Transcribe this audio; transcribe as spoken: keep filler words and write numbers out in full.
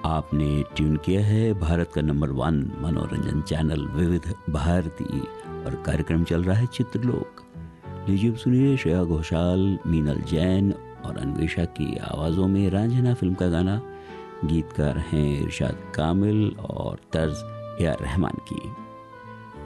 आपने ट्यून किया है भारत का नंबर वन मनोरंजन चैनल विविध भारती और कार्यक्रम चल रहा है चित्रलोक। लीजिए सुनिए श्रेया घोषाल, मीनल जैन और अन्वेषा की आवाज़ों में रांझना फिल्म का गाना। गीतकार हैं इरशाद कामिल और तर्ज ए आर रहमान की।